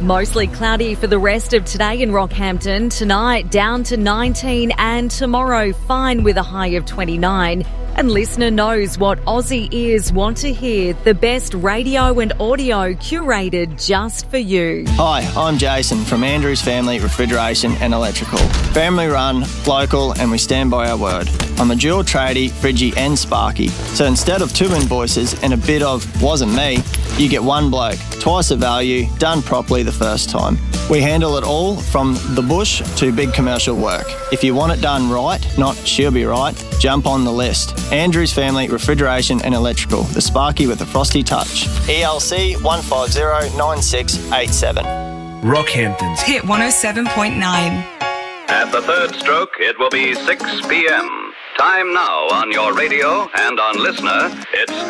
Mostly cloudy for the rest of today in Rockhampton. Tonight down to 19 and tomorrow fine with a high of 29. And listener knows what Aussie ears want to hear. The best radio and audio curated just for you. Hi, I'm Jason from Andrews Family Refrigeration and Electrical. Family run, local, and we stand by our word. I'm a dual tradie, Fridgie and Sparky. So instead of 2 invoices and a bit of wasn't me, you get one bloke, twice the value, done properly the first time. We handle it all from the bush to big commercial work. If you want it done right, not she'll be right, jump on the list. Andrews Family Refrigeration and Electrical, the Sparky with a frosty touch. ELC 1509687. Rockhampton's Hit 107.9. At the third stroke, it will be 6 p.m. Time now on your radio and on Listener, it's